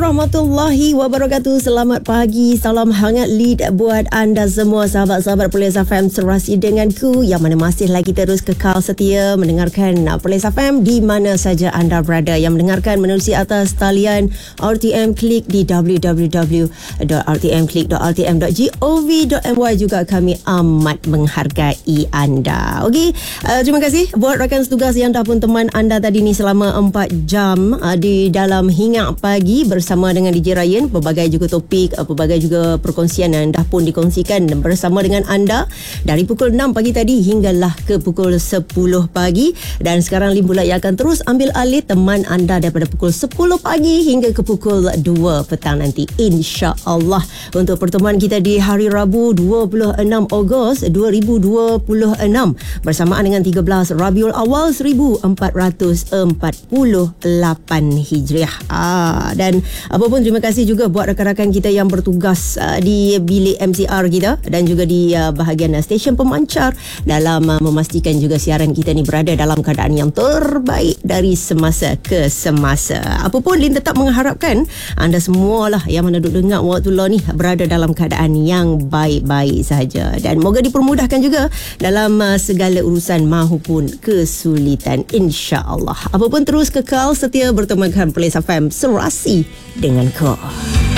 warahmatullahi wabarakatuh. Selamat pagi, salam hangat lead buat anda semua sahabat-sahabat Perlis FM serasi denganku yang mana masih lagi terus kekal setia mendengarkan Perlis FM di mana saja anda berada, yang mendengarkan menerusi atas talian RTM Klik di www.rtmklik.rtm.gov.my. Juga kami amat menghargai anda. Okey, terima kasih buat rakan setugas yang dah pun teman anda tadi ni selama 4 jam di dalam Hingar Pagi bersama dengan DJ Ryan. Pelbagai juga topik, pelbagai juga perkongsian yang dah pun dikongsikan bersama dengan anda dari pukul 6 pagi tadi hinggalah ke pukul 10 pagi. Dan sekarang Lim pula yang akan terus ambil alih teman anda daripada pukul 10 pagi hingga ke pukul 2 petang nanti, insya-Allah, untuk pertemuan kita di hari Rabu 26 Ogos 2026 bersamaan dengan 13 Rabiul Awal 1448 Hijriah. Dan apapun, terima kasih juga buat rakan-rakan kita yang bertugas di bilik MCR kita dan juga di bahagian stesen pemancar dalam memastikan juga siaran kita ni berada dalam keadaan yang terbaik dari semasa ke semasa. Apapun, Lin tetap mengharapkan anda semualah yang mana duduk dengar waktu ni berada dalam keadaan yang baik-baik saja dan moga dipermudahkan juga dalam segala urusan mahupun kesulitan, insya-Allah. Apapun, terus kekal setia bertemankan Perlis FM serasi dengan kau.